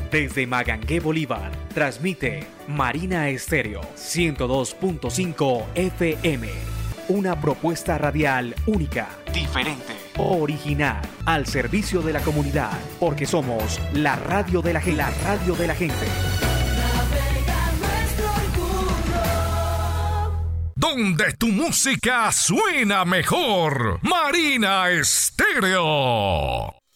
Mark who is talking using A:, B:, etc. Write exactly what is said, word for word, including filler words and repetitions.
A: Desde Magangué, Bolívar, transmite Marina Estéreo ciento dos punto cinco F M. Una propuesta radial única, diferente, original, al servicio de la comunidad, porque somos la radio de la gente. La radio de la gente.
B: Donde tu música suena mejor. Marina Estéreo.